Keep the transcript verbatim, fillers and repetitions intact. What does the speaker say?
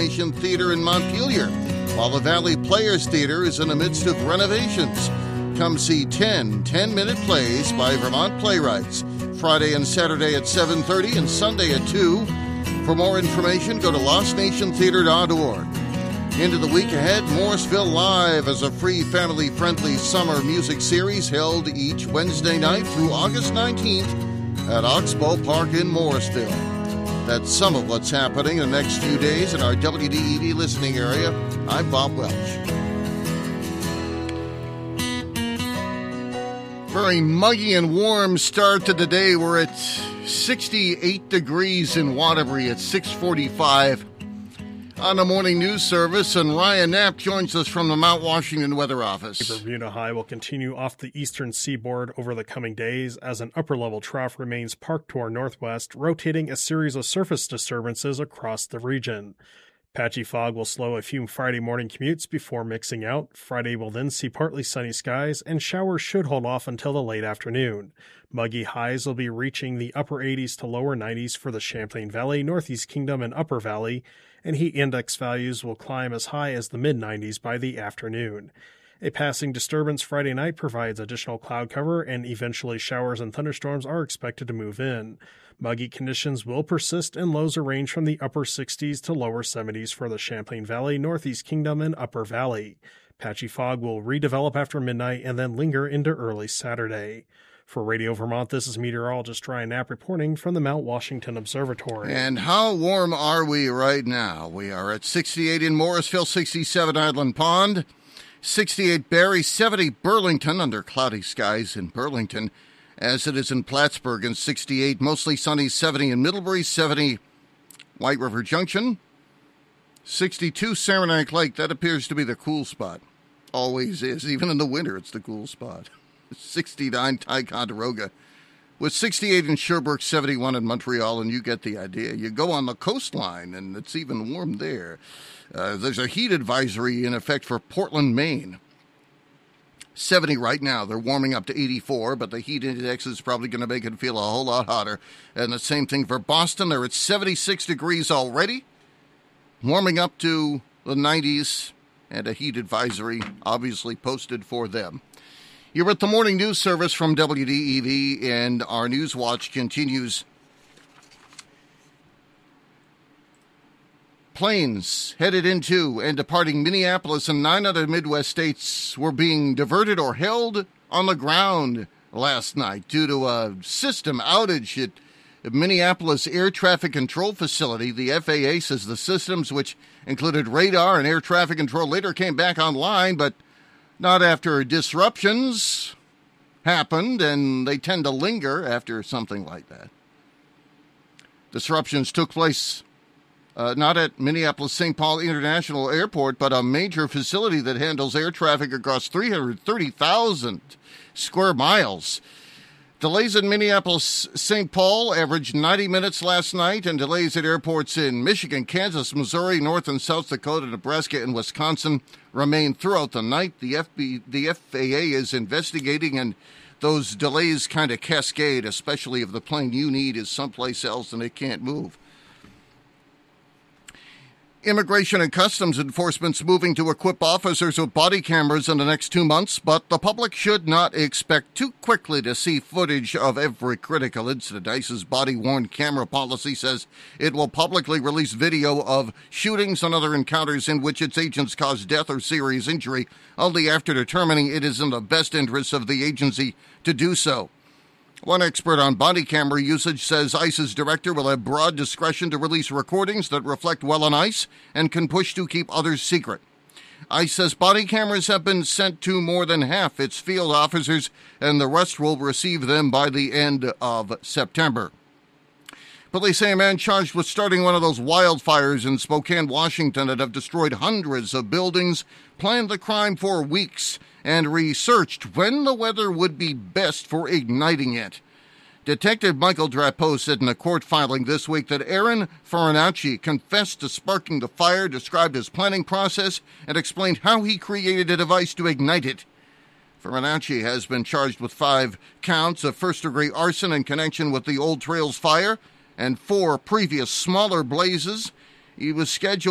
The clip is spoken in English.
Nation Theater in Montpelier, while the Valley Players Theater is in the midst of renovations. Come see ten ten-minute plays by Vermont playwrights, Friday and Saturday at seven thirty and Sunday at two. For more information, go to lost nation theater dot org. Into the week ahead, Morrisville Live is a free family-friendly summer music series held each Wednesday night through August nineteenth at Oxbow Park in Morrisville. That's some of what's happening in the next few days in our W D E V listening area. I'm Bob Welch. Very muggy and warm start to the day. We're at sixty-eight degrees in Waterbury at six forty-five on the morning news service, and Ryan Knapp joins us from the Mount Washington Weather Office. The Bermuda High will continue off the eastern seaboard over the coming days as an upper-level trough remains parked to our northwest, rotating a series of surface disturbances across the region. Patchy fog will slow a few Friday morning commutes before mixing out. Friday will then see partly sunny skies, and showers should hold off until the late afternoon. Muggy highs will be reaching the upper eighties to lower nineties for the Champlain Valley, Northeast Kingdom, and Upper Valley, and heat index values will climb as high as the mid-nineties by the afternoon. A passing disturbance Friday night provides additional cloud cover, and eventually showers and thunderstorms are expected to move in. Muggy conditions will persist, and lows will range from the upper sixties to lower seventies for the Champlain Valley, Northeast Kingdom, and Upper Valley. Patchy fog will redevelop after midnight and then linger into early Saturday. For Radio Vermont, this is meteorologist Ryan Knapp reporting from the Mount Washington Observatory. And how warm are we right now? We are at sixty-eight in Morrisville, sixty-seven Island Pond, sixty-eight Barrie, seventy Burlington under cloudy skies in Burlington, as it is in Plattsburgh, and sixty-eight, mostly sunny, seventy in Middlebury, seventy White River Junction, sixty-two Saranac Lake. That appears to be the cool spot. Always is. Even in the winter, it's the cool spot. sixty-nine Ticonderoga, with sixty-eight in Sherbrooke, seventy-one in Montreal, and you get the idea. You go on the coastline, and it's even warm there. Uh, there's a heat advisory in effect for Portland, Maine. seventy right now. They're warming up to eighty-four, but the heat index is probably going to make it feel a whole lot hotter. And the same thing for Boston. They're at seventy-six degrees already, warming up to the nineties, and a heat advisory obviously posted for them. You're at the morning news service from W D E V, and our News Watch continues. Planes headed into and departing Minneapolis and nine other Midwest states were being diverted or held on the ground last night due to a system outage at the Minneapolis Air Traffic Control Facility. The F A A says the systems, which included radar and air traffic control, later came back online, but not after disruptions happened, and they tend to linger after something like that. Disruptions took place uh, not at Minneapolis-Saint Paul International Airport, but a major facility that handles air traffic across three hundred thirty thousand square miles. Delays in Minneapolis-Saint Paul averaged ninety minutes last night, and delays at airports in Michigan, Kansas, Missouri, North and South Dakota, Nebraska, and Wisconsin remain throughout the night. The F B, the F A A is investigating, and those delays kind of cascade, especially if the plane you need is someplace else and it can't move. Immigration and Customs Enforcement's moving to equip officers with body cameras in the next two months, but the public should not expect too quickly to see footage of every critical incident. ICE's body-worn camera policy says it will publicly release video of shootings and other encounters in which its agents cause death or serious injury only after determining it is in the best interests of the agency to do so. One expert on body camera usage says ICE's director will have broad discretion to release recordings that reflect well on ICE and can push to keep others secret. ICE says body cameras have been sent to more than half its field officers, and the rest will receive them by the end of September. Police say a man charged with starting one of those wildfires in Spokane, Washington that have destroyed hundreds of buildings planned the crime for weeks and researched when the weather would be best for igniting it. Detective Michael Drapeau said in a court filing this week that Aaron Farinacci confessed to sparking the fire, described his planning process, and explained how he created a device to ignite it. Farinacci has been charged with five counts of first-degree arson in connection with the Old Trails fire and four previous smaller blazes. He was scheduled